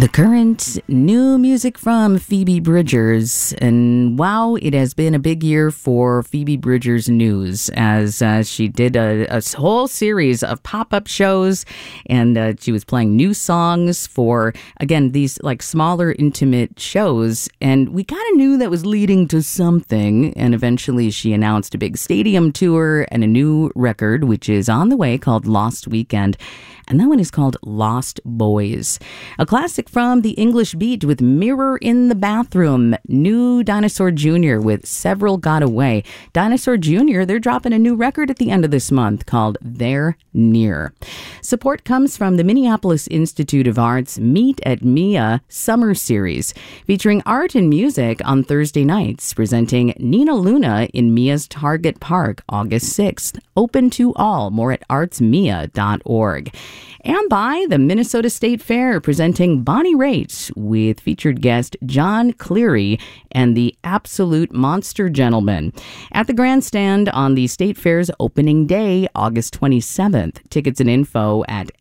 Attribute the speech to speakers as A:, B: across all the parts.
A: The current new music from Phoebe Bridgers. And wow, it has been a big year for Phoebe Bridgers news as she did a whole series of pop-up shows, and she was playing new songs for, again, these like smaller, intimate shows. And we kind of knew that was leading to something. And eventually she announced a big stadium tour and a new record, which is on the way, called Lost Weekend. And that one is called Lost Boys. A classic from the English Beat with Mirror in the Bathroom. New Dinosaur Jr. with Several Got Away. Dinosaur Jr., they're dropping a new record at the end of this month called They're Near. Support comes from the Minneapolis Institute of Art's Meet at Mia Summer Series, featuring art and music on Thursday nights, presenting Nina Luna in Mia's Target Park, August 6th. Open to all. More at artsmia.org. And by the Minnesota State Fair, presenting Bonnie Raitt with featured guest John Cleary and the Absolute Monster Gentleman at the grandstand on the State Fair's opening day, August 27th. Tickets and info at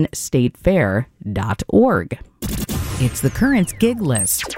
A: mnstatefair.org. It's the Currents gig list.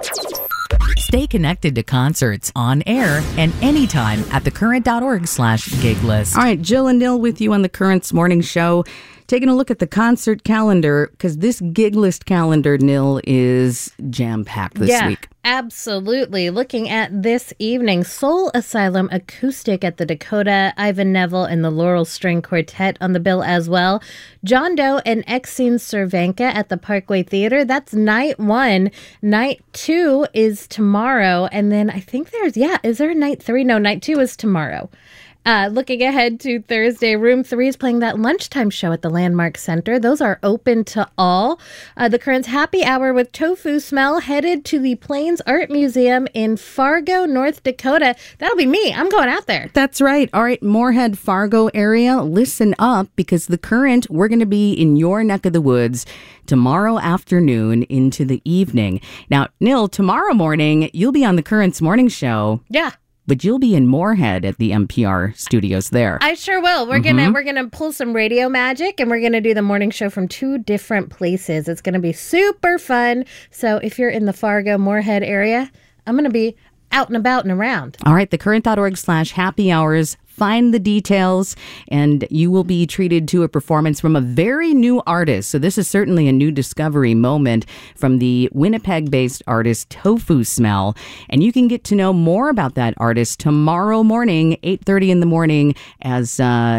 A: Stay connected to concerts on air and anytime at thecurrent.org/gig list. All right, Jill and Nil with you on the Currents Morning Show. Taking a look at the concert calendar, because this gig list calendar, Nil, is jam-packed this week.
B: Absolutely. Looking at this evening, Soul Asylum Acoustic at the Dakota, Ivan Neville and the Laurel String Quartet on the bill as well. John Doe and Exene Cervenka at the Parkway Theater. That's night one. Night two is tomorrow. And then I think is there a night three? No, night two is tomorrow. Looking ahead to Thursday, Room 3 is playing that lunchtime show at the Landmark Center. Those are open to all. The Currents Happy Hour with Tofu Smell headed to the Plains Art Museum in Fargo, North Dakota. That'll be me. I'm going out there.
A: That's right. All right, Moorhead, Fargo area, listen up, because the Current, we're going to be in your neck of the woods tomorrow afternoon into the evening. Now, Nil, tomorrow morning, you'll be on the Currents Morning Show.
B: Yeah.
A: But you'll be in Moorhead at the NPR studios there.
B: I sure will. We're gonna pull some radio magic, and we're gonna do the morning show from two different places. It's gonna be super fun. So if you're in the Fargo, Moorhead area, I'm gonna be out and about and around.
A: All right, thecurrent.org/happy hours. Find the details, and you will be treated to a performance from a very new artist. So this is certainly a new discovery moment from the Winnipeg-based artist Tofu Smell. And you can get to know more about that artist tomorrow morning, 8:30 in the morning, as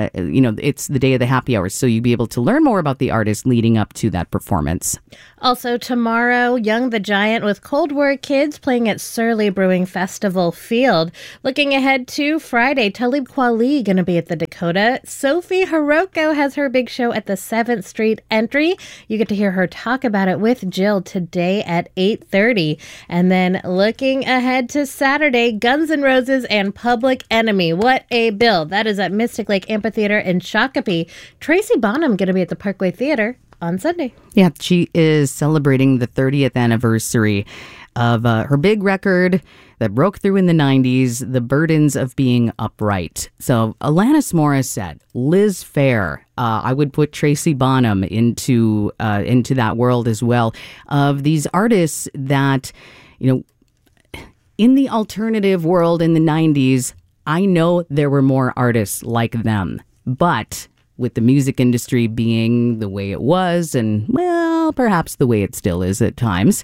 A: it's the day of the happy hours. So you'll be able to learn more about the artist leading up to that performance.
B: Also tomorrow, Young the Giant with Cold War Kids playing at Surly Brewing Festival Field. Looking ahead to Friday, Talib Kweli going to be at the Dakota. Sophie Hiroko has her big show at the 7th Street Entry. You get to hear her talk about it with Jill today at 8:30. And then looking ahead to Saturday, Guns N' Roses and Public Enemy. What a bill. That is at Mystic Lake Amphitheater in Shakopee. Tracy Bonham going to be at the Parkway Theater on Sunday.
A: Yeah, she is celebrating the 30th anniversary of her big record that broke through in the 90s, The Burdens of Being Upright. So Alanis Morissette, Liz Phair, I would put Tracy Bonham into that world as well, of these artists that, in the alternative world in the 90s, I know there were more artists like them, but with the music industry being the way it was, and, well, perhaps the way it still is at times,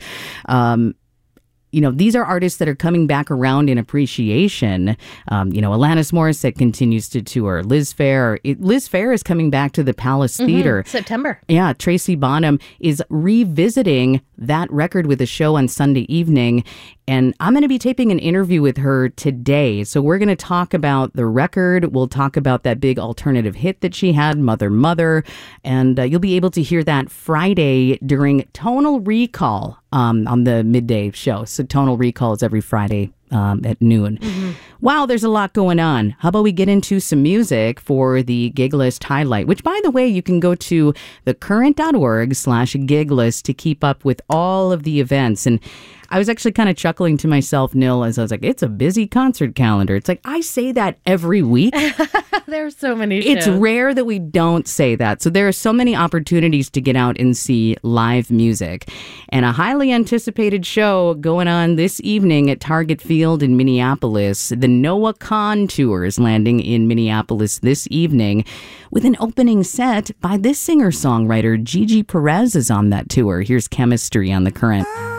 A: these are artists that are coming back around in appreciation. Alanis Morissette continues to tour. Liz Phair is coming back to the Palace Theater.
B: September.
A: Yeah, Tracy Bonham is revisiting that record with a show on Sunday evening. And I'm going to be taping an interview with her today. So we're going to talk about the record. We'll talk about that big alternative hit that she had, Mother, Mother. And you'll be able to hear that Friday during Tonal Recall on the midday show. So Tonal Recall is every Friday at noon. Wow, there's a lot going on. How about we get into some music for the Gig List highlight, which, by the way, you can go to thecurrent.org/gig list to keep up with all of the events. And I was actually kind of chuckling to myself, Nil, as I was like, it's a busy concert calendar. It's like, I say that every week.
B: There are so many shows.
A: It's rare that we don't say that. So there are so many opportunities to get out and see live music. And a highly anticipated show going on this evening at Target Field in Minneapolis. The Noah Kahan Tour is landing in Minneapolis this evening with an opening set by this singer-songwriter. Gigi Perez is on that tour. Here's Chemistry on The Current.